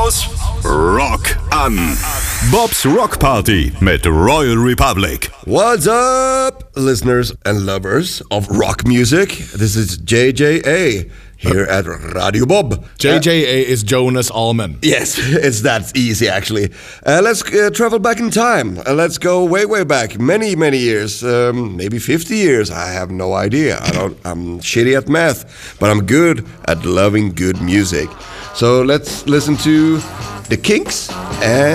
aus Rock an. Bobs Rock Party mit Royal Republic. What's up, listeners and lovers of rock music? This is JJA here at Radio Bob. JJA is Jonas Allman. Yes, it's that easy actually. Let's travel back in time. Let's go way back, many years, maybe 50 years. I have no idea. I'm shitty at math, but I'm good at loving good music. So let's listen to The Kinks and